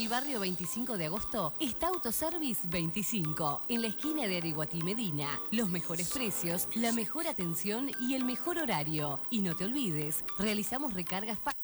el barrio 25 de agosto está Autoservice 25, en la esquina de Ariguatí Medina. Los mejores precios, la mejor atención y el mejor horario. Y no te olvides, realizamos recargas fáciles